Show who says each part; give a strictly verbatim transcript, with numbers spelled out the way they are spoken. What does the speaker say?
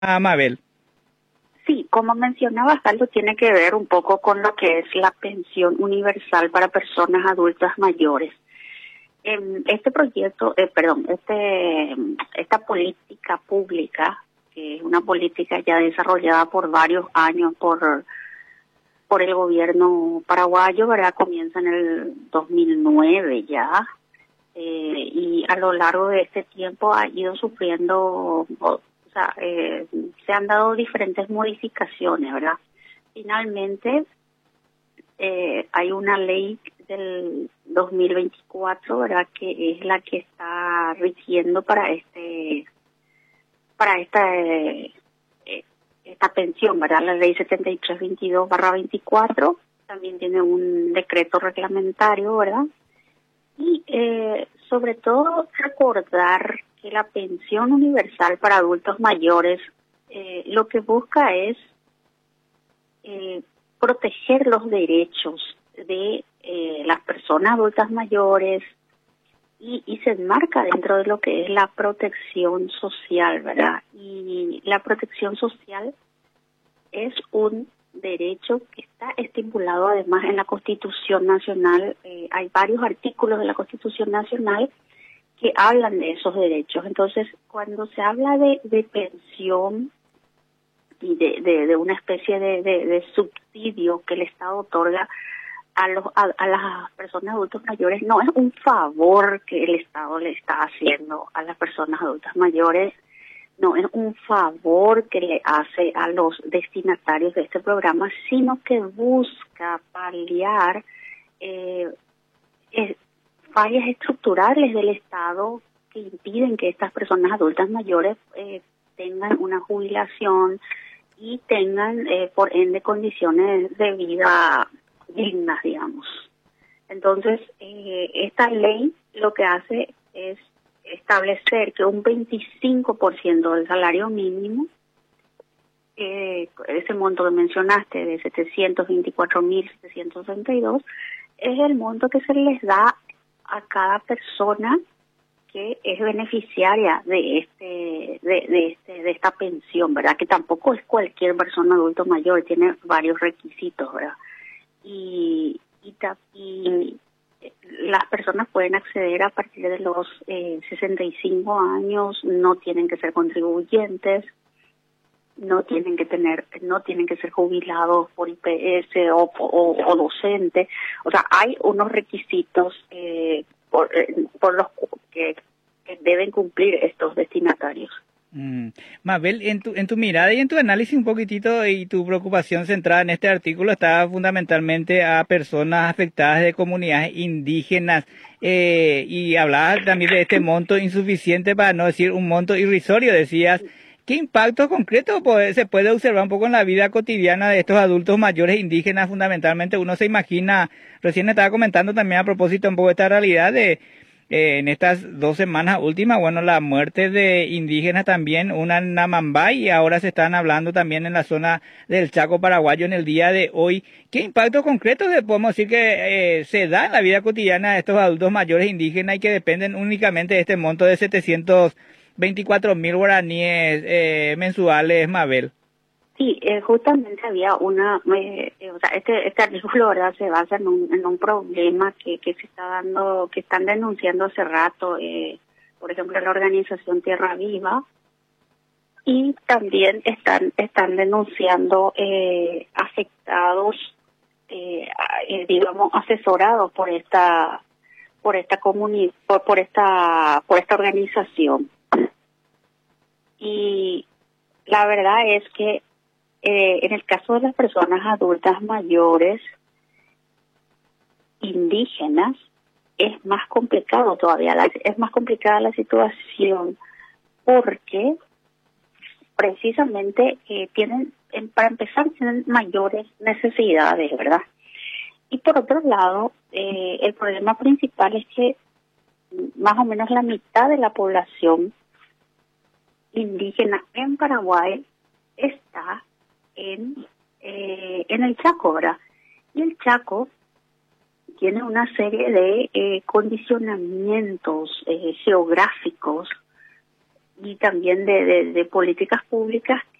Speaker 1: a Mabel.
Speaker 2: Sí, como mencionabas, algo tiene que ver un poco con lo que es la pensión universal para personas adultas mayores. En este proyecto, eh, perdón, este, esta política pública, que es una política ya desarrollada por varios años por, por el gobierno paraguayo, ¿verdad? Comienza en el dos mil nueve ya, eh, y a lo largo de este tiempo ha ido sufriendo, o, o sea, eh, se han dado diferentes modificaciones, ¿verdad? Finalmente, eh, hay una ley del dos mil veinticuatro, ¿verdad?, que es la que está rigiendo para este, para esta, eh, esta pensión, ¿verdad? La ley setenta y tres veintidós barra veinticuatro, también tiene un decreto reglamentario, ¿verdad? Y eh, sobre todo recordar que la pensión universal para adultos mayores eh, lo que busca es eh, proteger los derechos de eh, las personas adultas mayores y, y se enmarca dentro de lo que es la protección social, ¿verdad? Y la protección social es un derecho que está estipulado además en la Constitución Nacional. Eh, hay varios artículos de la Constitución Nacional que hablan de esos derechos. Entonces, cuando se habla de, de pensión y de, de, de una especie de, de, de subsidio que el Estado otorga a los a, a las personas adultas mayores, no es un favor que el Estado le está haciendo a las personas adultas mayores, no es un favor que le hace a los destinatarios de este programa, sino que busca paliar eh, eh, fallas estructurales del Estado que impiden que estas personas adultas mayores eh, tengan una jubilación y tengan, eh, por ende, condiciones de vida dignas, digamos. Entonces, eh, esta ley lo que hace es establecer que un veinticinco por ciento del salario mínimo, eh, ese monto que mencionaste de setecientos veinticuatro mil setecientos sesenta y dos, es el monto que se les da a cada persona que es beneficiaria de este de, de este de esta pensión, ¿verdad? Que tampoco es cualquier persona adulto mayor, tiene varios requisitos, ¿verdad? Y y, y las personas pueden acceder a partir de los eh, sesenta y cinco años, no tienen que ser contribuyentes, no tienen que tener, no tienen que ser jubilados por I P S o, o, o docente. O sea, hay unos requisitos eh, por, eh, por los que, que deben cumplir estos destinatarios.
Speaker 1: Mm. Mabel, en tu, en tu mirada y en tu análisis un poquitito y tu preocupación centrada en este artículo está fundamentalmente a personas afectadas de comunidades indígenas eh, y hablabas también de este monto insuficiente, para no decir un monto irrisorio, decías. ¿Qué impacto concreto puede, se puede observar un poco en la vida cotidiana de estos adultos mayores indígenas? Fundamentalmente uno se imagina, recién estaba comentando también a propósito un poco de esta realidad de Eh, en estas dos semanas últimas, bueno, la muerte de indígenas también, una en Namambay, y ahora se están hablando también en la zona del Chaco paraguayo en el día de hoy. ¿Qué impacto concreto de, podemos decir que eh, se da en la vida cotidiana de estos adultos mayores indígenas y que dependen únicamente de este monto de setecientos veinticuatro mil guaraníes eh, mensuales, Mabel?
Speaker 2: Sí, eh, justamente había una, eh, eh, o sea, este, este artículo, ¿verdad?, se basa en un, en un problema que, que se está dando, que están denunciando hace rato, eh, por ejemplo, la organización Tierra Viva, y también están, están denunciando eh, afectados, eh, eh, digamos, asesorados por esta, por esta comunidad, por, por esta, por esta organización. Y la verdad es que Eh, en el caso de las personas adultas mayores indígenas es más complicado todavía, la, es más complicada la situación porque precisamente eh, tienen, en, para empezar, tienen mayores necesidades, ¿verdad? Y por otro lado, eh, el problema principal es que más o menos la mitad de la población indígena en Paraguay está en eh, en el Chaco, ¿verdad? Y el Chaco tiene una serie de eh, condicionamientos eh, geográficos y también de, de, de políticas públicas